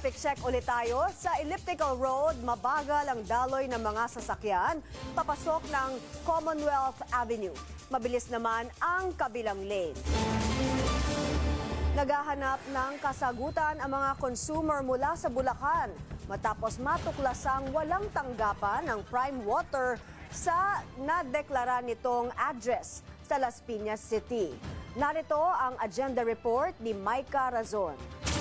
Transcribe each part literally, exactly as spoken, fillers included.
Traffic check ulit tayo. Sa Elliptical Road, mabagal ang daloy ng mga sasakyan papasok ng Commonwealth Avenue. Mabilis naman ang kabilang lane. Naghahanap ng kasagutan ang mga consumer mula sa Bulacan matapos matuklasang walang tanggapan ng Prime Water sa nadeklara nitong address sa Las Piñas City. Narito ang agenda report ni Micah Razon.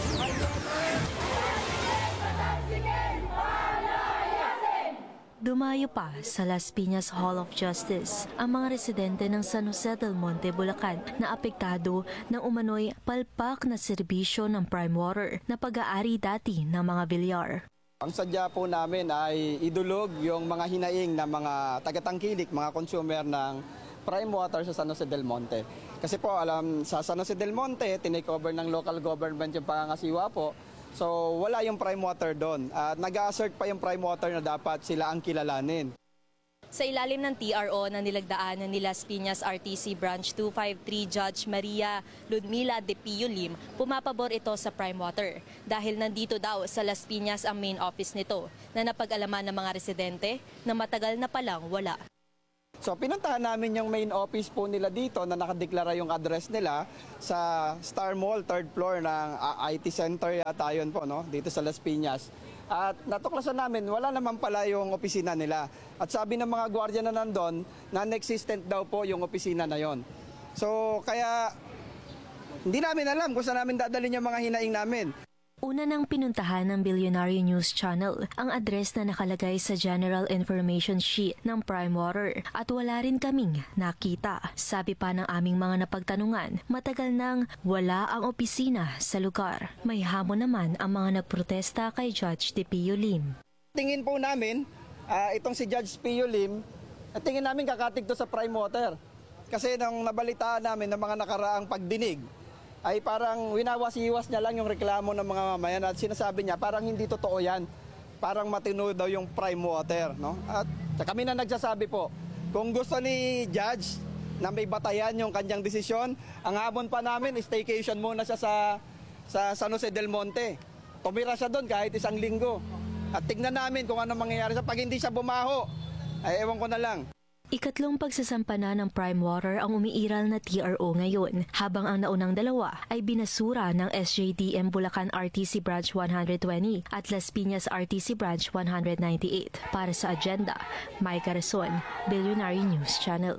Dumayo pa sa Las Piñas Hall of Justice ang mga residente ng San Jose del Monte, Bulacan na apektado ng umano'y palpak na serbisyo ng Prime Water na pag-aari dati ng mga Villar. Ang sadya po namin ay idulog yung mga hinaing na mga tagatangkilik, mga consumer ng Prime Water sa San Jose del Monte. Kasi po alam sa San Jose del Monte, tinake over ng local government yung pangangasiwa po. So wala yung Prime Water doon. At nag-assert pa yung Prime Water na dapat sila ang kilalanin. Sa ilalim ng T R O na nilagdaanan ni Las Piñas R T C Branch two fifty-three Judge Maria Ludmila de Pio Lim, pumapabor ito sa Prime Water dahil nandito daw sa Las Piñas ang main office nito na napag-alaman ng mga residente na matagal na palang wala. So pinuntahan namin yung main office po nila dito na nakadeklara yung address nila sa Star Mall, third floor ng I T Center yata yun po, no? Dito sa Las Piñas. At natuklasan namin, wala naman pala yung opisina nila. At sabi ng mga gwardiya na nandun, non-existent daw po yung opisina na yon. So kaya hindi namin alam kung saan namin dadalhin yung mga hinaing namin. Una nang pinuntahan ng Billionaire News Channel ang address na nakalagay sa General Information Sheet ng Prime Water at wala rin kaming nakita. Sabi pa ng aming mga napagtanungan, matagal nang wala ang opisina sa lugar. May hamon naman ang mga nagprotesta kay Judge de Pio Lim. Tingin po namin, uh, itong si Judge Pio Lim, tingin namin kakatig to sa Prime Water. Kasi nung nabalitaan namin ng mga nakaraang pagdinig, ay parang winawas-iwas niya lang yung reklamo ng mga mamayan at sinasabi niya parang hindi totoo yan. Parang matino daw yung Prime Water. No? At kami na nagsasabi po, kung gusto ni Judge na may batayan yung kanyang desisyon, ang habon pa namin, staycation muna siya sa, sa San Jose del Monte. Tumira siya doon kahit isang linggo. At tignan namin kung ano mangyayari. Pag hindi siya bumaho, ay ewan ko na lang. Ikatlong pagsasampana ng Prime Water ang umiiral na T R O ngayon, habang ang naunang dalawa ay binasura ng S J D M Bulacan R T C Branch one twenty at Las Piñas R T C Branch one ninety-eight. Para sa agenda, Micah Razon, Billionaire News Channel.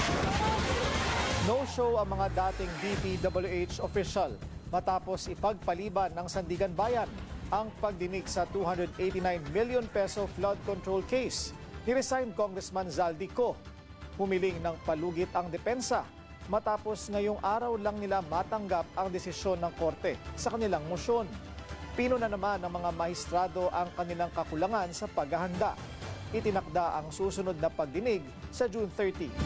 No-show ang mga dating D P W H official matapos ipagpaliban ng Sandigan Bayan ang pagdinig sa two hundred eighty-nine million peso flood control case. Ni-resign Congressman Zaldico. Humiling ng palugit ang depensa matapos ngayong araw lang nila matanggap ang desisyon ng korte sa kanilang mosyon. Pino na naman ng mga maestrado ang kanilang kakulangan sa paghahanda. Itinakda ang susunod na pagdinig sa June thirtieth.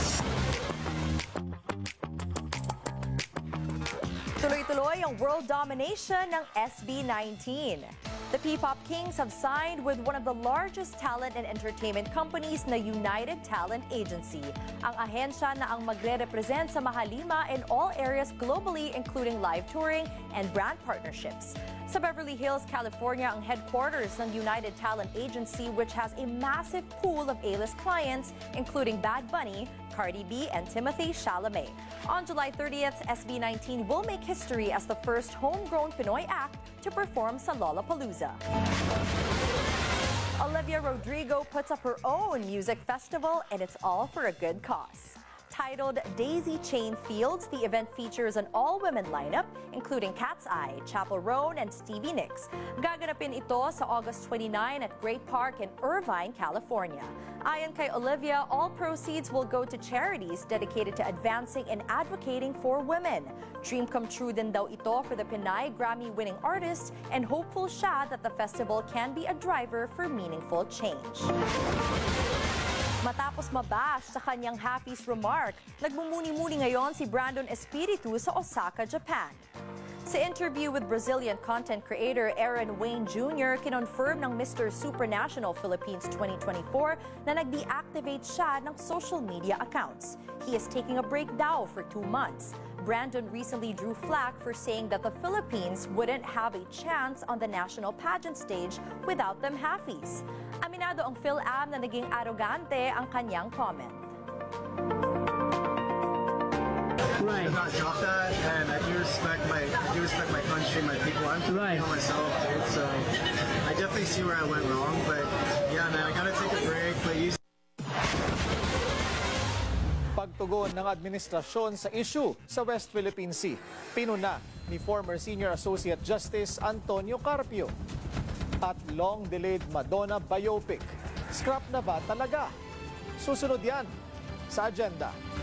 Tuloy-tuloy ang world domination ng S B nineteen. The P-pop Kings have signed with one of the largest talent and entertainment companies na United Talent Agency. Ang ahensya na ang magre-represent sa Mahalima in all areas globally, including live touring and brand partnerships. Sa Beverly Hills, California, ang headquarters ng United Talent Agency, which has a massive pool of A-list clients, including Bad Bunny, Cardi B, and Timothée Chalamet. On July thirtieth, S B nineteen will make history as the first homegrown Pinoy act to perform sa Lollapalooza. Olivia Rodrigo puts up her own music festival, and it's all for a good cause. Titled Daisy Chain Fields, the event features an all-women lineup, including Cat's Eye, Chappell Roan, and Stevie Nicks. Gaganapin ito sa August twenty-ninth at Great Park in Irvine, California. Ayon kay Olivia, all proceeds will go to charities dedicated to advancing and advocating for women. Dream come true din daw ito for the Pinay Grammy-winning artist, and hopeful siya that the festival can be a driver for meaningful change. Matapos mabash sa kanyang Happy's remark, nagmumuni-muni ngayon si Brandon Espiritu sa Osaka, Japan. Sa interview with Brazilian content creator Aaron Wayne Junior, kinonfirm ng Mister Supranational Philippines twenty twenty-four na nag-deactivate siya ng social media accounts. He is taking a break daw for two months. Brandon recently drew flack for saying that the Philippines wouldn't have a chance on the national pageant stage without them halfies. Aminado ang PhilAm na naging arogante ang kanyang comment. Right. Not drop that, and I do respect my I do respect my country, my people. I'm Filipino Right. myself, dude. So I definitely see where I went wrong, but yeah, man, I gotta take a break. But you. Pagtugon ng administrasyon sa issue sa West Philippine Sea, pinuna ni former Senior Associate Justice Antonio Carpio. At long-delayed Madonna biopic. Scrap na ba talaga? Susunod yan sa agenda.